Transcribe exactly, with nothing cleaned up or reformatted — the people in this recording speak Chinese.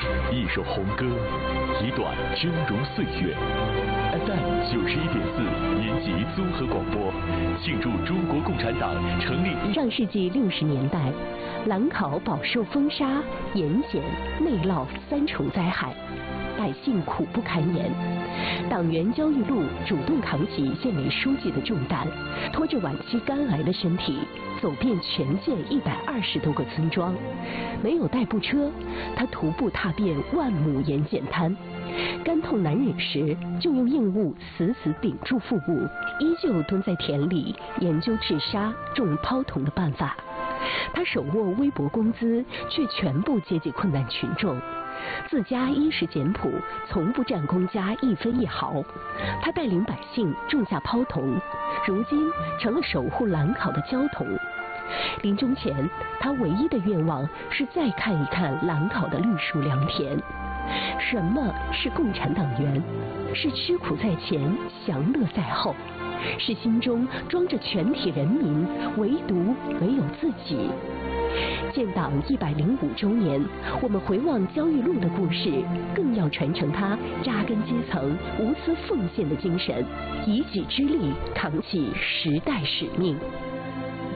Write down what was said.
一首红歌，一段峥嵘岁月。F M 九十一点四，延吉综合广播，庆祝中国共产党成立。 上世纪六十年代，兰考饱受风沙、盐碱、内涝三重灾害，百姓苦不堪言。党员焦裕禄主动扛起县委书记的重担，拖着晚期肝癌的身体，走遍全县一百二十多个村庄。没有代步车，他徒步踏遍万亩盐碱滩。肝痛难忍时，就用硬物死死顶住腹部，依旧蹲在田里研究治沙、种泡桐的办法。他手握微薄工资，却全部接济困难群众。自家衣食简朴，从不占公家一分一毫。他带领百姓种下泡桐，如今成了守护兰考的焦桐。临终前，他唯一的愿望是再看一看兰考的绿树良田。什么是共产党员？是吃苦在前，享乐在后，是心中装着全体人民，唯独没有自己。建党一百零五周年，我们回望焦裕禄的故事，更要传承他扎根基层、无私奉献的精神，以己之力扛起时代使命。